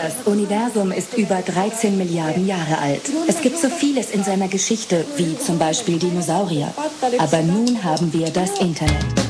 Das Universum ist über 13 Milliarden Jahre alt. Es gibt so vieles in seiner Geschichte, wie zum Beispiel Dinosaurier. Aber nun haben wir das Internet.